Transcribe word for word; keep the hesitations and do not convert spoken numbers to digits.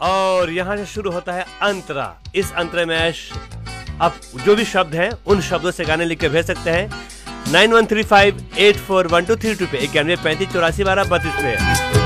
और यहाँ से शुरू होता है अंतरा। इस अंतरे में आप जो भी शब्द हैं उन शब्दों से गाने लिख के भेज सकते हैं nine one three five eight four one two three to पे, इक्यानवे पैंतीस चौरासी बारह बत्तीस पे।